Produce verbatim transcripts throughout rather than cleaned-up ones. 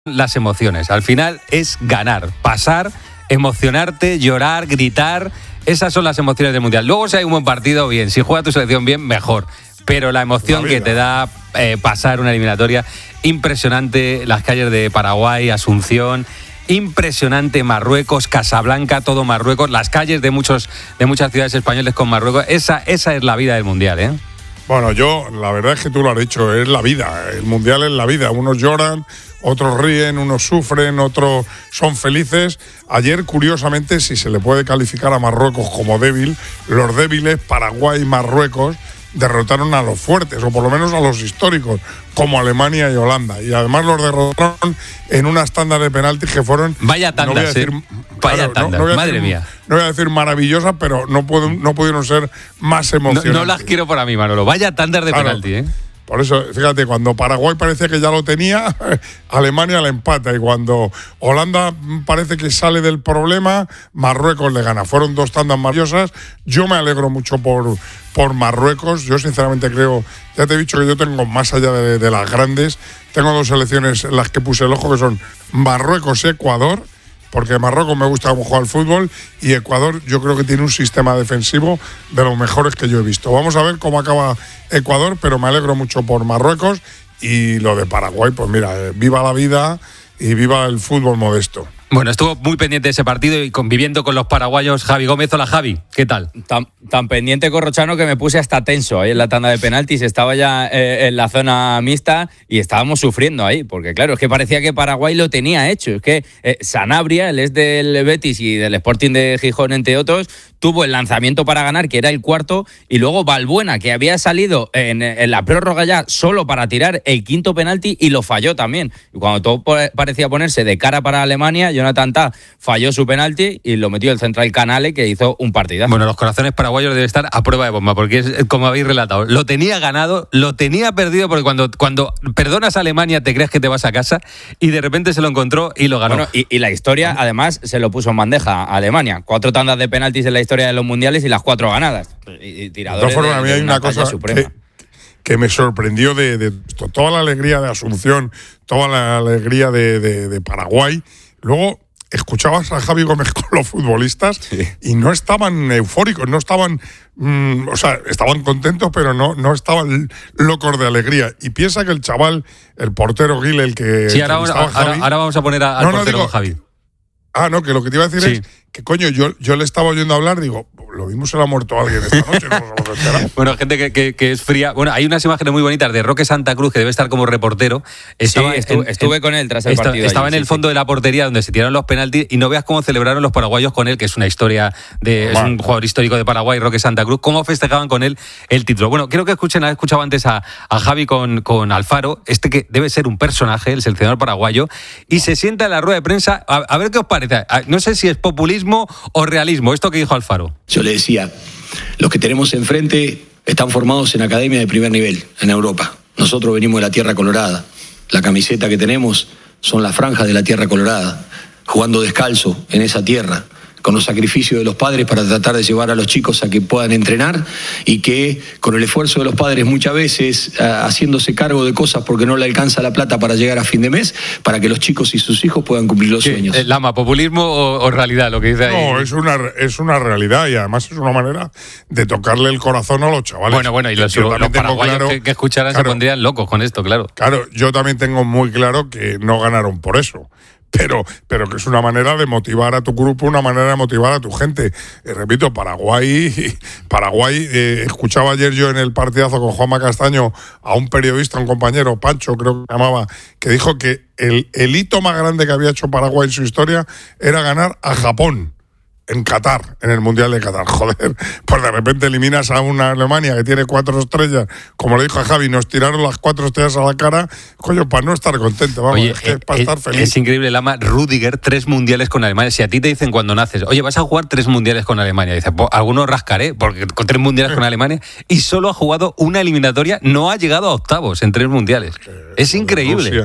las emociones. Al final es ganar, pasar, emocionarte, llorar, gritar. Esas son las emociones del Mundial. Luego si hay un buen partido, bien. Si juega tu selección bien, mejor. Pero la emoción que te da eh, pasar una eliminatoria, impresionante. Las calles de Paraguay, Asunción, impresionante Marruecos, Casablanca, todo Marruecos. Las calles de muchos de muchas ciudades españolas con Marruecos. Esa, esa es la vida del Mundial, ¿eh? Bueno, yo, la verdad es que tú lo has dicho, es la vida. El Mundial es la vida. Unos lloran, otros ríen, unos sufren, otros son felices. Ayer, curiosamente, si se le puede calificar a Marruecos como débil, los débiles, Paraguay y Marruecos, derrotaron a los fuertes, o por lo menos a los históricos, como Alemania y Holanda. Y además los derrotaron en unas tandas de penaltis que fueron... Vaya tandas, no voy a decir, ¿eh? Vaya claro, tandas, no, no madre decir, mía. No voy a decir maravillosas, pero no, puedo, no pudieron ser más emocionantes. No, no las quiero para mí, Manolo. Vaya tandas de claro, penalti, ¿eh? Por eso, fíjate, cuando Paraguay parecía que ya lo tenía, Alemania le empata. Y cuando Holanda parece que sale del problema, Marruecos le gana. Fueron dos tandas maravillosas. Yo me alegro mucho por, por Marruecos. Yo sinceramente creo, ya te he dicho que yo tengo, más allá de, de las grandes, tengo dos selecciones en las que puse el ojo, que son Marruecos y Ecuador, porque Marruecos me gusta cómo juega al fútbol, y Ecuador yo creo que tiene un sistema defensivo de los mejores que yo he visto. Vamos a ver cómo acaba Ecuador, pero me alegro mucho por Marruecos. Y lo de Paraguay, pues mira, eh, viva la vida y viva el fútbol modesto. Bueno, estuvo muy pendiente de ese partido y conviviendo con los paraguayos. Javi Gómez. Hola, Javi, ¿qué tal? Tan, tan pendiente, Corrochano, que me puse hasta tenso ahí en la tanda de penaltis. Estaba ya eh, en la zona mixta y estábamos sufriendo ahí, porque claro, es que parecía que Paraguay lo tenía hecho. Es que eh, Sanabria, él es del Betis y del Sporting de Gijón, entre otros, tuvo el lanzamiento para ganar, que era el cuarto, y luego Balbuena, que había salido en, en la prórroga ya solo para tirar el quinto penalti, y lo falló también. Y cuando todo parecía ponerse de cara para Alemania, Jonathan Tah falló su penalti y lo metió el central Canale, que hizo un partidazo. Bueno, los corazones paraguayos deben estar a prueba de bomba, porque es como habéis relatado, lo tenía ganado, lo tenía perdido, porque cuando, cuando perdonas a Alemania te crees que te vas a casa, y de repente se lo encontró y lo ganó. Bueno, y, y la historia, además, se lo puso en bandeja a Alemania. Cuatro tandas de penaltis en la historia de los mundiales y las cuatro ganadas. Y, y tiradores de todas formas, a mí hay una, una cosa suprema. Que, que me sorprendió de, de esto, toda la alegría de Asunción, toda la alegría de, de, de Paraguay. Luego escuchabas a Javi Gómez con los futbolistas, sí, y no estaban eufóricos, no estaban, mmm, o sea, estaban contentos, pero no, no estaban locos de alegría. Y piensa que el chaval, el portero Gil, el que... Sí, ahora, vamos, ahora, Javi, ahora vamos a poner a, al no, portero no, digo, Javi. Ah, no, que lo que te iba a decir sí. es que, coño, yo, yo le estaba oyendo hablar, digo, lo mismo se le ha muerto a alguien esta noche, no nos vamos a enterar. Bueno, gente que, que, que es fría. Bueno, hay unas imágenes muy bonitas de Roque Santa Cruz, que debe estar como reportero. Estaba, sí, estuve, en, estuve en, con él tras el esta, partido. Estaba allí, en el sí, fondo sí. de la portería donde se tiraron los penaltis, y no veas cómo celebraron los paraguayos con él, que es una historia de... Bueno. Es un jugador histórico de Paraguay, Roque Santa Cruz. Cómo festejaban con él el título. Bueno, quiero que escuchen, he escuchado antes a, a Javi con, con Alfaro, este que debe ser un personaje, el seleccionador paraguayo, y se sienta en la rueda de prensa. A, a ver qué os parece. No sé si es populismo o realismo, esto que dijo Alfaro. Yo le decía, los que tenemos enfrente están formados en academias de primer nivel, en Europa. Nosotros venimos de la Tierra Colorada. La camiseta que tenemos son las franjas de la Tierra Colorada, jugando descalzo en esa tierra, con los sacrificios de los padres para tratar de llevar a los chicos a que puedan entrenar, y que con el esfuerzo de los padres muchas veces uh, haciéndose cargo de cosas porque no le alcanza la plata para llegar a fin de mes, para que los chicos y sus hijos puedan cumplir los sueños. Eh, Lama, ¿populismo o, o realidad lo que dice ahí? No, es una, es una realidad, y además es una manera de tocarle el corazón a los chavales. Bueno, bueno, y los, los paraguayos claro, que, que escucharan claro, se pondrían locos con esto, claro. Claro, yo también tengo muy claro que no ganaron por eso. Pero, pero que es una manera de motivar a tu grupo, una manera de motivar a tu gente. Eh, repito, Paraguay, Paraguay eh, escuchaba ayer yo en el partidazo con Juanma Castaño a un periodista, un compañero, Pancho creo que se llamaba, que dijo que el, el hito más grande que había hecho Paraguay en su historia era ganar a Japón en Qatar, en el Mundial de Qatar. Joder, pues de repente eliminas a una Alemania que tiene cuatro estrellas, como le dijo a Javi, nos tiraron las cuatro estrellas a la cara, coño, para no estar contento, vamos, oye, es que eh, es para eh, estar feliz. Es increíble, Lama, Rüdiger, tres mundiales con Alemania. Si a ti te dicen cuando naces, oye, vas a jugar tres mundiales con Alemania, dices, pues algunos rascaré, porque con tres mundiales con Alemania, y solo ha jugado una eliminatoria, no ha llegado a octavos en tres mundiales. Eh, es increíble. Rusia.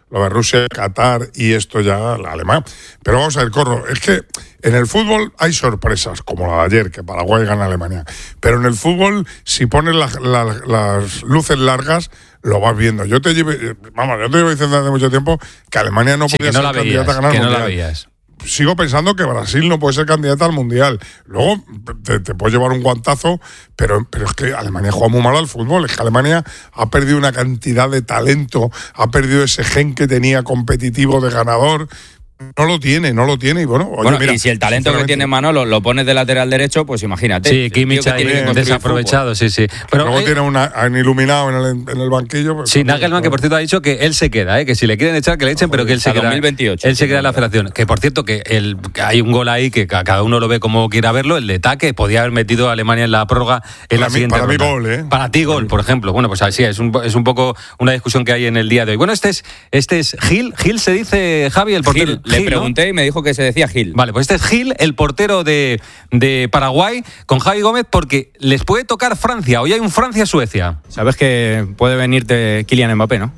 lo de Rusia, Qatar y esto ya, la Alemania. Pero vamos a ver, Corro, es que en el fútbol hay sorpresas, como la de ayer, que Paraguay gana a Alemania. Pero en el fútbol, si pones la, la, las luces largas, lo vas viendo. Yo te llevo, vamos, yo te llevo diciendo hace mucho tiempo que Alemania no sí, podía no ser candidata veías, a ganar que el no Mundial. la veías. Sigo pensando que Brasil no puede ser candidata al Mundial. Luego te, te puedes llevar un guantazo, pero, pero es que Alemania juega muy mal al fútbol. Es que Alemania ha perdido una cantidad de talento, ha perdido ese gen que tenía competitivo de ganador. No lo tiene, no lo tiene. Y bueno, oye, bueno mira, y si el talento que tiene Manolo lo pones de lateral derecho, pues imagínate. Sí, Kimmich ahí desaprovechado, sí, sí. Pero luego eh, tiene una, un iluminado en el, en el banquillo. Pues, sí, Nagelsmann, que por cierto ha dicho que él se queda, ¿eh? Que si le quieren echar, que le echen, pero que él se hasta queda. dos mil veintiocho, él se sí, queda en la federación. Que por cierto, que, el, que hay un gol ahí que cada uno lo ve como quiera verlo. El de Taque podía haber metido a Alemania en la prórroga en para la mí, siguiente Para ronda. mí gol, ¿eh? Para ti gol, por ejemplo. Bueno, pues así es un, es un poco una discusión que hay en el día de hoy. Bueno, este es este es Gil. Gil se dice, Javi, el portero. Gil, le Gil, pregunté, ¿no? Y me dijo que se decía Gil. Vale, pues este es Gil, el portero de, de Paraguay, con Javi Gómez, porque les puede tocar Francia. Hoy hay un Francia-Suecia. Sabes que puede venirte Kylian Mbappé, ¿no?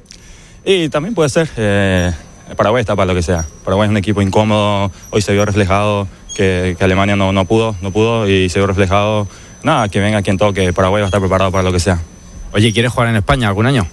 Y también puede ser. Eh, Paraguay está para lo que sea. Paraguay es un equipo incómodo. Hoy se vio reflejado que, que Alemania no, no pudo, no pudo y se vio reflejado. Nada, que venga quien toque. Paraguay va a estar preparado para lo que sea. Oye, ¿quieres jugar en España algún año?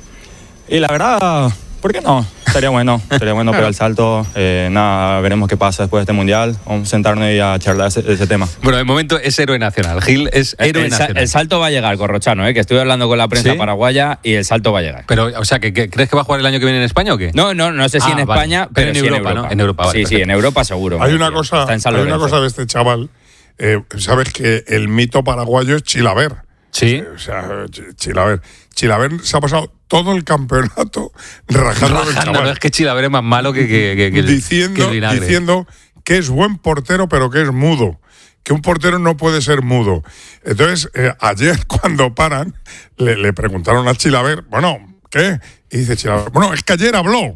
Y la verdad, ¿por qué no? Estaría bueno, estaría bueno pegar el salto. Eh, nada, veremos qué pasa después de este mundial. Vamos a sentarnos y a charlar ese, ese tema. Bueno, de momento es héroe nacional. Gil es héroe el, nacional. el salto va a llegar, Corrochano, ¿eh? Que estuve hablando con la prensa ¿Sí? paraguaya y el salto va a llegar. Pero, o sea, ¿que, que, ¿crees que va a jugar el año que viene en España o qué? No, no, no sé si Ah, en vale. España, Pero pero, en sí Europa, en Europa. ¿no? En Europa, vale, sí, sí, perfecto. en Europa seguro. Hay una Tío, cosa, está en San hay una Lorenzo. cosa de este chaval. Eh, Sabes que el mito paraguayo es Chilaver. Sí. O sea, Chilaver. Chilaver se ha pasado todo el campeonato rajando del Rajando, chaval. no es que Chilaver es más malo que, que, que, que el, diciendo, que el vinagre. diciendo que es buen portero, pero que es mudo. Que un portero no puede ser mudo. Entonces, eh, ayer cuando paran, le, le preguntaron a Chilaver, bueno, ¿qué? Y dice Chilaver, bueno, es que ayer habló.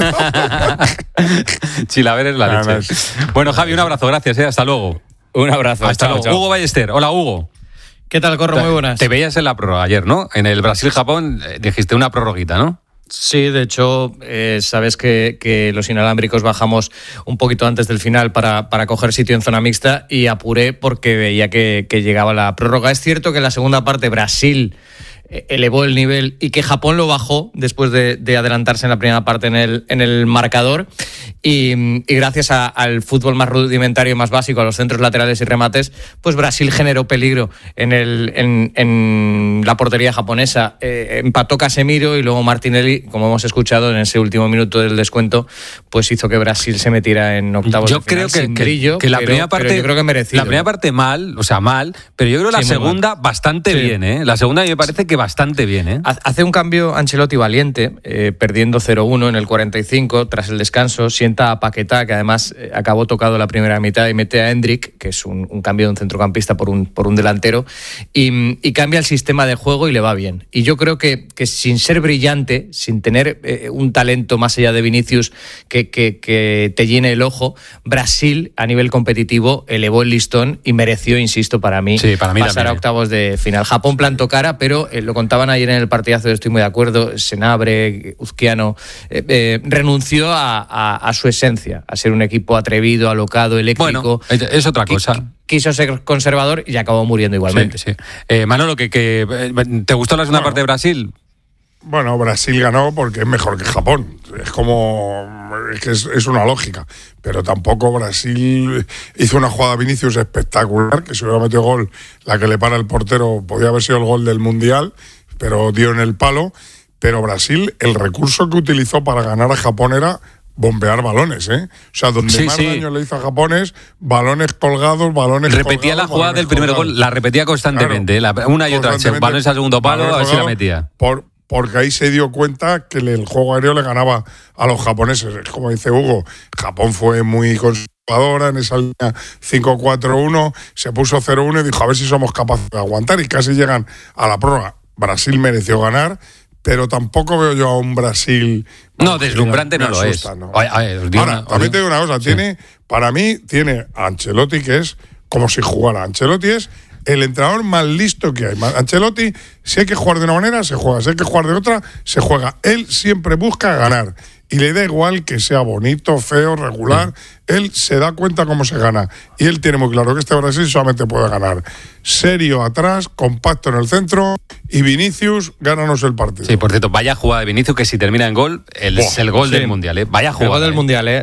Chilaver es la Ah, leche. no es- Bueno, Javi, un abrazo, gracias, ¿eh? Hasta luego. Un abrazo. Hasta chao, luego. chao. Hugo Ballester. Hola, Hugo. ¿Qué tal, Corro? Muy buenas. Te veías en la prórroga ayer, ¿no? En el Brasil-Japón eh, dijiste una prórroguita, ¿no? Sí, de hecho, eh, sabes que, que los inalámbricos bajamos un poquito antes del final para, para coger sitio en zona mixta y apuré porque veía que, que llegaba la prórroga. Es cierto que en la segunda parte Brasil eh, elevó el nivel y que Japón lo bajó después de, de adelantarse en la primera parte en el, en el marcador y, y gracias a, al fútbol más rudimentario y más básico, a los centros laterales y remates, pues Brasil generó peligro en, el, en, en la portería japonesa. Eh, empató Casemiro y luego Martinelli, como hemos escuchado en ese último minuto del descuento, pues hizo que Brasil se metiera en octavos Yo de final creo que, sin que- brillo, que la pero- primera pero parte yo creo que merecido. la primera parte mal, o sea, mal, pero yo creo la Sí, muy segunda bastante Sí. bien, ¿eh? La segunda me parece que bastante bien, ¿eh? Hace un cambio Ancelotti valiente, eh, perdiendo cero uno en el cuarenta y cinco, tras el descanso, sienta a Paquetá, que además eh, acabó tocado la primera mitad, y mete a Hendrik, que es un, un cambio de un centrocampista por un, por un delantero, y, y cambia el sistema de juego y le va bien. Y yo creo que, que sin ser brillante, sin tener eh, un talento más allá de Vinicius que, que, que te llene el ojo, Brasil a nivel competitivo elevó el listón y mereció, insisto, para mí, Sí, para mí pasar también, a ¿eh? octavos de final. Japón plantó cara, pero eh, lo contaban ayer en el partidazo, estoy muy de acuerdo, Senabre, Uzquiano, eh, eh, renunció a, a, a su esencia, a ser un equipo atrevido, alocado, eléctrico. Bueno, es es otra Qui- cosa. qui- Quiso ser conservador y acabó muriendo igualmente. Sí, sí. Eh, Manolo, que, que, eh, ¿te gustó la segunda Bueno. parte de Brasil? Bueno, Brasil ganó porque es mejor que Japón. Es como. Es que es, es una lógica. Pero tampoco Brasil hizo una jugada Vinicius espectacular, que si hubiera metido gol, la que le para el portero, podía haber sido el gol del Mundial, pero dio en el palo. Pero Brasil, el recurso que utilizó para ganar a Japón era bombear balones, ¿eh? O sea, donde Sí, más sí. daño le hizo a Japón es balones colgados, balones Repetía la colgados, jugada balones del primer colgados. gol, la repetía constantemente, Claro, la- una y otra vez. constantemente. Balones al segundo palo, Balones a ver si la colgados, metía. Por, porque ahí se dio cuenta que el juego aéreo le ganaba a los japoneses. Es como dice Hugo, Japón fue muy conservadora en esa línea cinco cuatro uno, se puso cero uno y dijo a ver si somos capaces de aguantar, y casi llegan a la prórroga. Brasil mereció ganar, pero tampoco veo yo a un Brasil... No, vamos, deslumbrante me no lo asusta, es. ¿no? Oye, a ver, os digo Ahora, una- os también digo- te digo una cosa, Sí. tiene, para mí tiene a Ancelotti, que es como si jugara. Ancelotti es el entrenador más listo que hay. Ancelotti, si hay que jugar de una manera, se juega. Si hay que jugar de otra, se juega. Él siempre busca ganar. y le da igual que sea bonito, feo, regular. Sí. Él se da cuenta cómo se gana. Y él tiene muy claro que este Brasil solamente puede ganar serio atrás, compacto en el centro, y Vinicius, gánanos el partido. Sí, por cierto, vaya jugada de Vinicius que si termina en gol, el, es el gol sí. del Mundial, ¿eh? Vaya jugada. El gol del ¿eh? Mundial, ¿eh?